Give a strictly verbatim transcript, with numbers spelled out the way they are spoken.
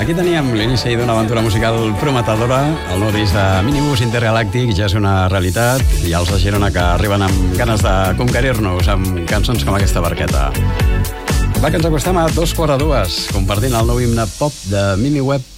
aquí teníem l'inici d'una aventura musical prometedora. El nou disc de Minibus Intergalàctic ja és una realitat i els de Girona que arriben amb ganes de conquerir-nos amb cançons com aquesta barqueta. Va, que ens acostem a dos quarts de dues, compartint el nou himne pop de Mimi Webb